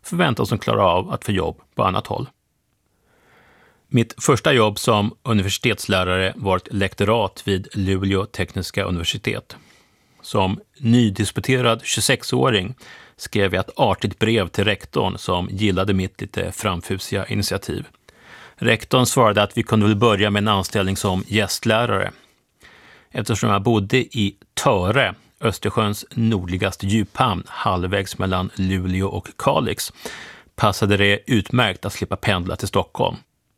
förväntas de klara av att få jobb på annat håll. Mitt första jobb som universitetslärare var ett lektorat vid Luleå tekniska universitet. Som nydisputerad 26-åring skrev jag ett artigt brev till rektorn som gillade mitt lite framfusiga initiativ. Rektorn svarade att vi kunde väl börja med en anställning som gästlärare. Eftersom jag bodde i Töre, Östersjöns nordligaste djuphamn, halvvägs mellan Luleå och Kalix, passade det utmärkt att slippa pendla till Stockholm.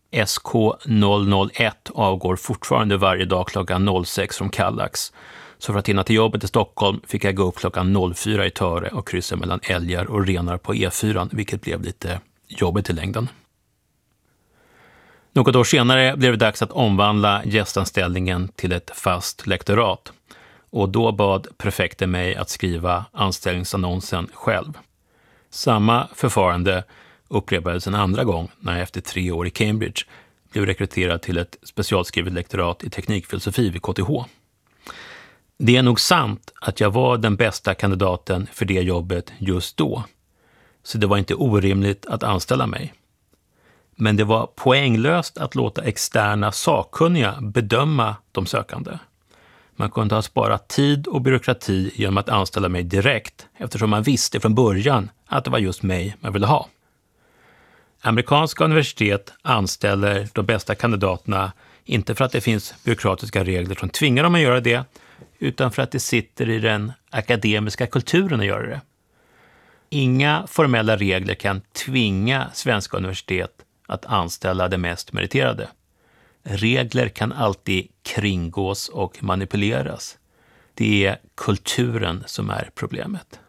SK001 avgår fortfarande varje dag klockan 06 från Kallax. Så för att hinna till jobbet i Stockholm fick jag gå upp klockan 04 i Töre och kryssa mellan älgar och renar på E4, vilket blev lite jobbigt i längden. Något år senare blev det dags att omvandla gästanställningen till ett fast lektorat. Och då bad prefekten mig att skriva anställningsannonsen själv. Samma förfarande upprepades en andra gång när jag efter 3 år i Cambridge blev rekryterad till ett specialskrivet lektorat i teknikfilosofi vid KTH. Det är nog sant att jag var den bästa kandidaten för det jobbet just då, så det var inte orimligt att anställa mig. Men det var poänglöst att låta externa sakkunniga bedöma de sökande. Man kunde ha sparat tid och byråkrati genom att anställa mig direkt, eftersom man visste från början att det var just mig man ville ha. Amerikanska universitet anställer de bästa kandidaterna inte för att det finns byråkratiska regler som tvingar dem att göra det, utan för att det sitter i den akademiska kulturen att göra det. Inga formella regler kan tvinga svenska universitet att anställa det mest meriterade. Regler kan alltid kringgås och manipuleras. Det är kulturen som är problemet.